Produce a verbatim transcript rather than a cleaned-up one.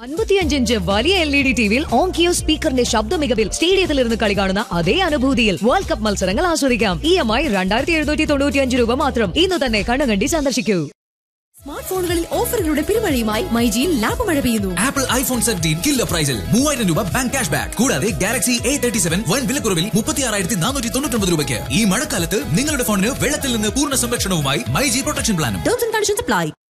അൻപത്തിയഞ്ച് ഇഞ്ച് വലിയ L E D ടിവിയിൽ ഓങ്കിയോ സ്പീക്കറിന്റെ ശബ്ദ മികവിൽ സ്റ്റേഡിയത്തിലിരുന്ന് കളി കാണുന്ന അതേ അനുഭൂതിയിൽ വേൾഡ് കപ്പ് മത്സരങ്ങൾ ആസ്വദിക്കാം. ഇ എം ഐ രണ്ടായിരത്തി എഴുന്നൂറ്റി തൊണ്ണൂറ്റി അഞ്ച് രൂപ മാത്രം. ഇന്ന് തന്നെ കണ്ണുകണ്ടി സന്ദർശിക്കൂ. സ്മാർട്ട് ഫോണുകളിൽ ഓഫറുകളുടെ പെരുമഴയുമായി മൈജിയിൽ ലാഭമഴ പെയ്യുന്നു. ആപ്പിൾ ഐഫോൺ സെവൻറ്റീൻ കില്ലർ പ്രൈസിൽ മൂവായിരം രൂപ ബാങ്ക് ക്യാഷ് ബാക്ക്. കൂടാതെ ഗാലക്സി എ തേർട്ടി സെവൻ വൻ വിലക്കുറവിൽ മുപ്പത്തി ആറായിരത്തി നാനൂറ്റി തൊണ്ണൂറ്റി ഒമ്പത് രൂപയ്ക്ക്. ഈ മഴക്കാലത്ത് നിങ്ങളുടെ ഫോണിന് വെള്ളത്തിൽ നിന്ന് പൂർണ്ണ സംരക്ഷണവുമായി മൈജി പ്രൊട്ടക്ഷൻ പ്ലാനും. Terms and conditions apply.